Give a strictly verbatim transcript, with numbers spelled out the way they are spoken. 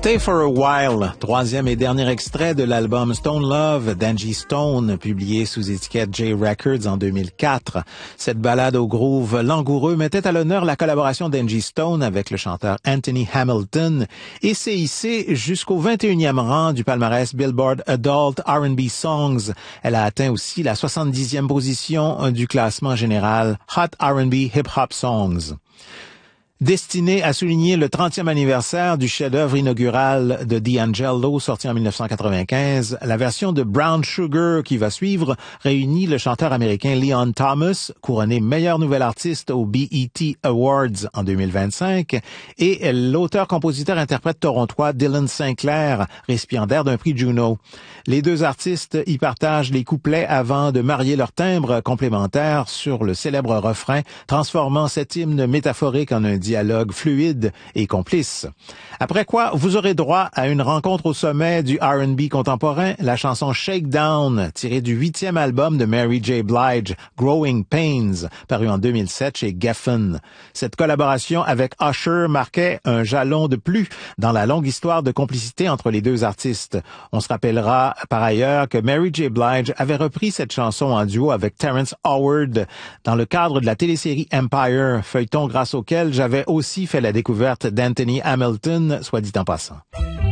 Stay for a While, troisième et dernier extrait de l'album Stone Love d'Angie Stone, publié sous étiquette J Records en deux mille quatre. Cette ballade au groove langoureux mettait à l'honneur la collaboration d'Angie Stone avec le chanteur Anthony Hamilton et s'est hissée jusqu'au vingt et unième rang du palmarès Billboard Adult R and B Songs. Elle a atteint aussi la soixante-dixième position du classement général Hot R and B Hip Hop Songs. Destiné à souligner le trentième anniversaire du chef-d'œuvre inaugural de D'Angelo sorti en mille neuf cent quatre-vingt-quinze, la version de Brown Sugar qui va suivre réunit le chanteur américain Leon Thomas, couronné meilleur nouvel artiste aux B E T Awards en deux mille vingt-cinq, et l'auteur-compositeur-interprète torontois Dylan Sinclair, récipiendaire d'un prix Juno. Les deux artistes y partagent les couplets avant de marier leurs timbres complémentaires sur le célèbre refrain, transformant cet hymne métaphorique en un dialogue fluide et complice. Après quoi, vous aurez droit à une rencontre au sommet du R and B contemporain, la chanson Shakedown, tirée du huitième album de Mary J. Blige, Growing Pains, paru en deux mille sept chez Geffen. Cette collaboration avec Usher marquait un jalon de plus dans la longue histoire de complicité entre les deux artistes. On se rappellera par ailleurs que Mary J. Blige avait repris cette chanson en duo avec Terrence Howard dans le cadre de la télésérie Empire, feuilleton grâce auquel j'avais aussi fait la découverte d'Anthony Hamilton, soit dit en passant.